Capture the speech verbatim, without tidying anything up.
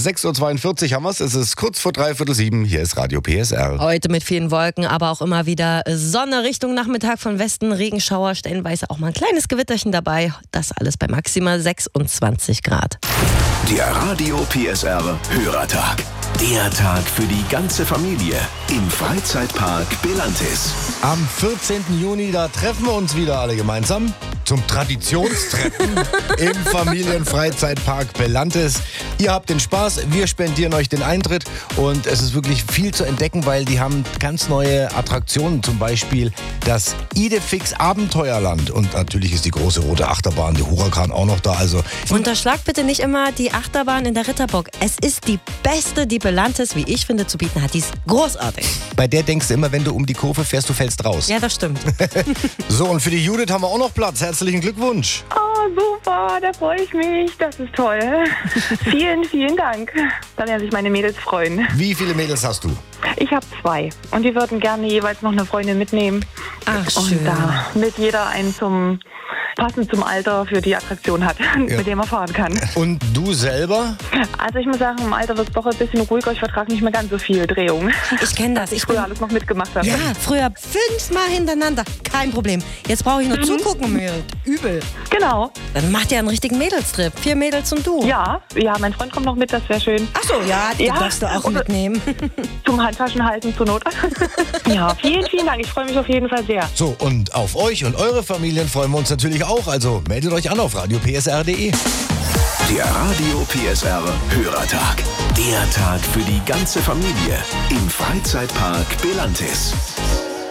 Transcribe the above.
sechs Uhr zweiundvierzig haben wir es. Es ist kurz vor dreiviertel sieben. Hier ist Radio P S R. Heute mit vielen Wolken, aber auch immer wieder Sonne Richtung Nachmittag von Westen, Regenschauer, stellenweise auch mal ein kleines Gewitterchen dabei. Das alles bei maximal sechsundzwanzig Grad. Der Radio P S R Hörertag. Der Tag für die ganze Familie im Freizeitpark Belantis. Am vierzehnten Juni, da treffen wir uns wieder alle gemeinsam zum Traditionstreffen im Familienfreizeitpark Belantis. Ihr habt den Spaß, wir spendieren euch den Eintritt und es ist wirklich viel zu entdecken, weil die haben ganz neue Attraktionen, zum Beispiel das Idefix Abenteuerland und natürlich ist die große rote Achterbahn, die Huracan auch noch da. Also Unterschlag bitte nicht immer die Achterbahn in der Ritterburg. Es ist die beste, die Belantis, wie ich finde, zu bieten hat. Die ist großartig. Bei der denkst du immer, wenn du um die Kurve fährst, du fällst raus. Ja, das stimmt. So, und für die Judith haben wir auch noch Platz. Herzlichen Glückwunsch. Oh, super, da freue ich mich. Das ist toll. Vielen, vielen Dank. Da werden sich meine Mädels freuen. Wie viele Mädels hast du? Ich habe zwei. Und die würden gerne jeweils noch eine Freundin mitnehmen. Ach, schön. Und da mit jeder einen zum passend zum Alter für die Attraktion hat, ja, mit dem man fahren kann. Und du selber? Also ich muss sagen, im Alter wird es doch ein bisschen ruhiger. Ich vertrage nicht mehr ganz so viel Drehung. Ich kenne das. Ich Ich früher bin, alles noch mitgemacht habe. ja, früher fünfmal hintereinander. Kein Problem. Jetzt brauche ich nur Mhm. zugucken, Mädel. Übel. Genau. Dann macht ihr einen richtigen Mädelstrip. Vier Mädels und du. Ja, ja, mein Freund kommt noch mit, das wäre schön. Ach so, ja, die Ja, darfst du auch und- mitnehmen. Zum Handtaschen halten zur Not. Ja, vielen, vielen Dank. Ich freue mich auf jeden Fall sehr. So, und auf euch und eure Familien freuen wir uns natürlich auch. Also meldet euch an auf radio p s r punkt d e. Der Radio P S R Hörertag. Der Tag für die ganze Familie im Freizeitpark Belantis.